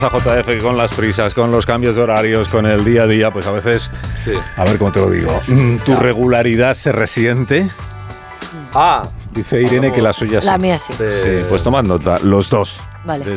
A JF, que con las prisas, con los cambios de horarios, con el día a día, pues a veces, sí. A ver cómo te lo digo, tu regularidad se resiente. Dice Irene que la suya sí. La mía sí. Sí, pues tomad nota, los dos. Vale.